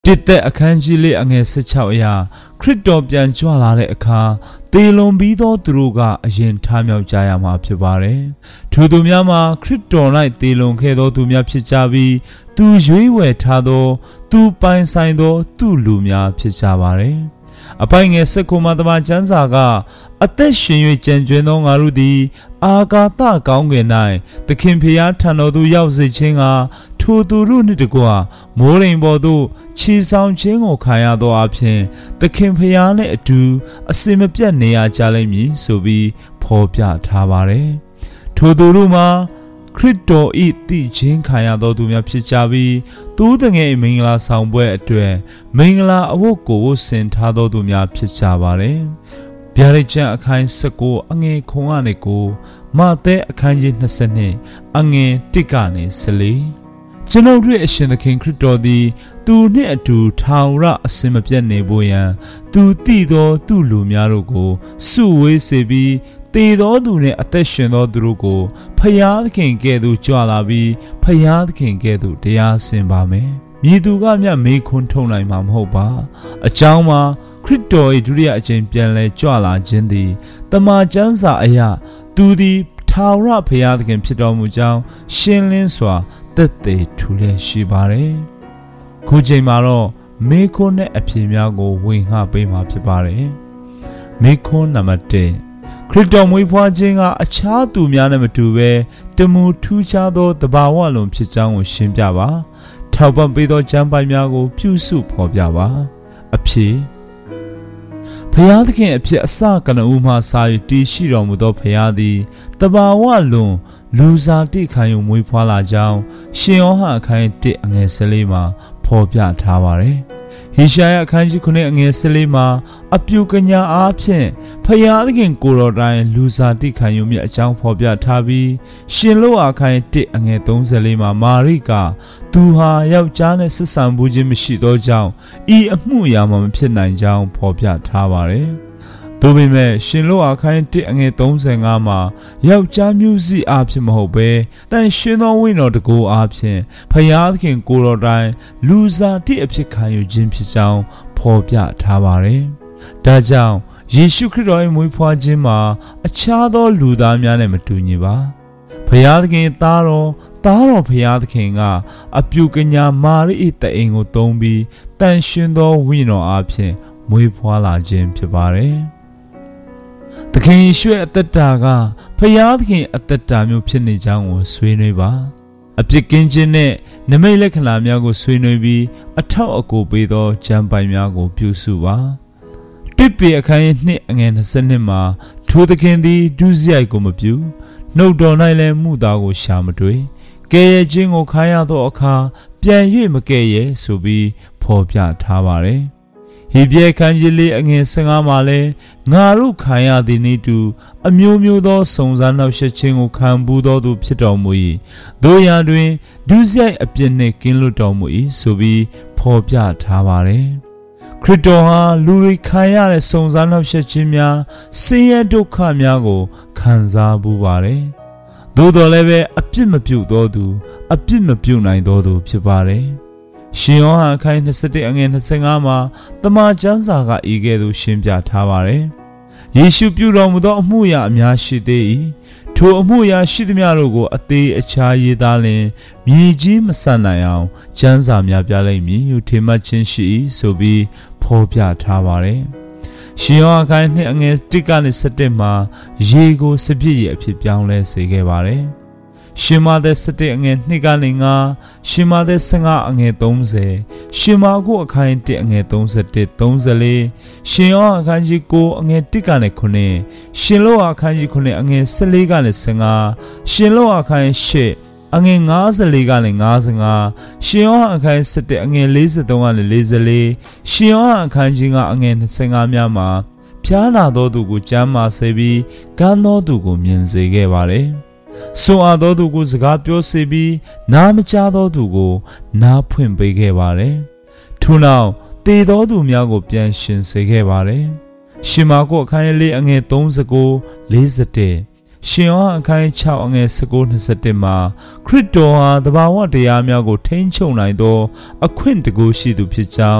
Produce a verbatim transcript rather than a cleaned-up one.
တစ်သက်အခန်းကြီးလေးအငယ်၁၆အရာခရစ်တော်ပြန်ကြွလာတဲ့အခါသေလွန်ပြီးသောသူတို့ကအရင်ထမြောက်ကြရမှာဖြစ်ပါတယ်။ထိုသူများမှာခရစ်တော်၌သေလွန်ခဲ့သောသူများဖြစ်ကြပြီးသူရွေးဝယ်ထားသောသူပိုင်ဆိုင်သောသူလူများဖြစ်ကြပါတယ်။အပိုင်ငယ်၁၉မှာတမန်ကျမ်းစာကအသက်ရှင်၍ကြံကျွင်းသောငါတို့သည်အာကာသကောင်းကင်၌သခင်ဖျားထံတော်သို့ရောက်စေခြင်းကထိုသူတို့နှင့်တကွမိုးရိမ်ပေါ်သို့ခြေဆောင်ခြင်းကိုခံရသောအဖြစ်သခင်ဖျားနှင့်အတူအစင်မပြတ်နေရကြလိမ့်မည်ဆိုပြီးဖော်ပြထားပါတယ်။ထိုသူတို့မှာခရစ်တော်၏တည်ခြင်းခံရသောသူများဖြစ်ကြပြီးသူတငယ်မင်္ဂလာဆောင်ပွဲအတွက်မင်္ဂလာအဝတ်ကိုဝတ်ဆင်ထားသောသူများဖြစ်ကြပါတယ်။ဗျာဒိတ်ကျမ်းအခန်း၁၉အငယ်ခုံကနေကိုမာသဲအခန်းကြီး၂၂အငယ်၁ကနေ၁၄ကျွန်ုပ်တို့အရှင်သခင်ခရစ်တော်သည်သူနှင့်အတူထာဝရအစင်မပြတ်နေဖို့ရန်သူတည်သောသူလူများတို့ကိုစုဝေးစေပြီးတည်သောသူနှင့်အသက်ရှင်သောသူတို့ကိုဖျားသခင်ကဲ့သို့ကြွလာပြီးဖျားသခင်ကဲ့သို့တရားဆင်ပါမယ်။မြည်သူကမြတ်မေးခွန်းထုတ်နိုင်မှာမဟုတ်ပါ။အကြောင်းမှာခရစ်တော်၏ဒုတိယအကြိမ်ပြန်လဲကြွလာခြင်းသည်တမန်ကျမ်းစာအရသူသည်ထာဝရဘုရားသခင်ဖြစ်တော်မူကြောင်းရှင်းလင်းစွာသက်သေထူလျက်ရှိပါတယ်။ခုချိန်မှာတော့မေခွန်းနဲ့အဖြေများကိုဝင်ဟပေးမှာဖြစ်ပါတယ်။မေခွန်းနံပါတ်၁ခရစ်တော်မွေးဖွားခြင်းကအခြားသူများနဲ့မတူဘဲတမူထူးခြားသောတဘာဝလုံးဖြစ်ကြောင်းကိုရှင်းပြပါ။ထောက်ပံ့ပေးသောကျမ်းပိုင်များကိုပြုစုဖော်ပြပါ။အဖြေဖျားသခင်အဖြစ်အစကနဦးမှစာ၍တည်ရှိတော်မူသောဖျားသည်တဘာဝလွန်လူစားတိခံယူမွေးဖွားလာကြောင်းရှင်ယောဟန်အခန်း၁အငယ်၁၄မှာဖော်ပြထားပါတယ်။ဟေရှာယအခန်းကြီး၉အငယ်၁၄မှာအပြုကညာအားဖြင့်ဖျားသခင်ကိုယ်တော်တိုင်လူစားတိခံယူမြတ်အကြောင်းဖော်ပြထားပြီးရှင်လောအခန်း၁အငယ်၃၄မှာမာရိကသူဟာယောက်ျားနဲ့ဆက်ဆံမှုခြင်းမရှိသောကြောင့်ဤအမှုအရာမှမဖြစ်နိုင်ကြောင်းဖော်ပြထားပါတယ်။သို့ပေမဲ့ရှင်လောအခန်း၁အငယ်၃၅မှာယောက်ျားမျိုးစိအားဖြင့်မဟုတ်ဘဲတန်ရှင်သောဝိညာဉ်တော်တကူအားဖြင့်ဖျားသခင်ကိုယ်တော်တိုင်လူစားတိအဖြစ်ခံယူခြင်းဖြစ်ကြောင်းဖော်ပြထားပါတယ်။ဒါကြောင့်ယေရှုခရစ်တော်၏မွေးဖွားခြင်းမှာအခြားသောလူသားများနဲ့မတူညီပါ။ဖျားသခင်သားတော်သားတော်ဖျားသခင်ကအပြုကညာမာရိ၏တအိမ်ကိုသုံးပြီးတန်ရှင်သောဝိညာဉ်တော်အားဖြင့်မွေးဖွားလာခြင်းဖြစ်ပါတယ်။သခင်ယေရှုရဲ့အသက်တာကဖျားသခင်အသက်တာမျိုးဖြစ်နေကြောင်းကိုဆွေးနွေးပါအပြစ်ကင်းခြင်းနဲ့နမိတ်လက္ခဏာများကိုဆွေးနွေးပြီးအထောက်အကူပေးသောကျမ်းပိုင်များကိုပြုစုပါတစ်ပေအခန်း၂အငယ်၂၂မှာထိုသခင်သည်ဒုစရိုက်ကိုမပြုနှုတ်တော်၌လည်းမှုသားကိုရှာမတွေ့ကဲရဲ့ခြင်းကိုခံရသောအခါပြန်၍မကဲရဲ့ဆိုပြီးဖော်ပြထားပါတယ်ဟေဘရဲခန်းကြီးလေးအငယ်၁၅မှာလဲငါတို့ခံရသည်နည်းတူအမျိုးမျိုးသောစုံစမ်းနှောက်ယှက်ခြင်းကိုခံပူးသောသူဖြစ်တော်မူ၏တို့ရာတွင်ဒုစရိုက်အပြစ်နှင့်ကင်းလွတ်တော်မူ၏ဆိုပြီးဖော်ပြထားပါတယ်ခရစ်တော်ဟာလူတွေခံရတဲ့စုံစမ်းနှောက်ယှက်ခြင်းများဆင်းရဲဒုက္ခများကိုခံစားပူးပါတယ်သို့တော်လည်းပဲအပြစ်မပြုသောသူအပြစ်မပြုနိုင်သောသူဖြစ်ပါတယ်ရှင်ယောဟန်အခန်း၂၁အငယ်၂၅မှာတမန်ကျမ်းစာကဤကဲ့သို့ရှင်းပြထားပါတယ်။ယေရှုပြုတော်မူသောအမှုရာအများရှိသေး၏။ထိုအမှုရာရှိသမျှတို့ကိုအသေးအခြားရေးသားလျင်မြေကြီးမဆန်နိုင်အောင်ကျမ်းစာများပြလိမ့်မည်ဟုထင်မှတ်ခြင်းရှိ၏ဆိုပြီးဖော်ပြထားပါတယ်။ရှင်ယောဟန်အခန်း၂အငယ်၁ကနေ၁၁မှာရေကိုစပြည့်ရအဖြစ်ပြောင်းလဲစေခဲ့ပါတယ်။ရှင်မာသဲ၁၁အငယ်၂ကနေ၅ရှင်မာသဲ၁၅အငယ်၃၀ရှင်မာကုအခန်း၁အငယ်၃၁ ၃၄ရှင်ယောဟန်အခန်းကြီး၉အငယ်၁ကနေ၉ရှင်လောအခန်းကြီး၉အငယ်၁၄ကနေ၁၅ရှင်လောအခန်း၈အငယ်၅၄ကနေ၅၅ရှင်ယောဟန်အခန်း၁၁အငယ်၄၃ကနေ၄၄ရှင်ယောဟန်အခန်းကြီး၅အငယ်၂၅များမှာဖျားနာသောသူကိုကျမ်းမာစေပြီးကန်းသောသူကိုမြင်စေခဲ့ပါတယ်ဆွမ်းအားသောသူကိုစကားပြောစေပြီးနားမကြားသောသူကိုနားဖွင့်ပေးခဲ့ပါတယ်။ထို့နောက်သေသောသူများကိုပြန်ရှင်စေခဲ့ပါတယ်။ရှင်မာကုအခန်းလေးအငယ်၃၉ ၄၁ရှင်ယောဟန်အခန်းကြီး၆အငယ်၁၉ ၂၁မှာခရစ်တော်ဟာတဘာဝတရားများကိုထိန်းချုပ်နိုင်သောအခွင့်တကူရှိသူဖြစ်ကြောင်း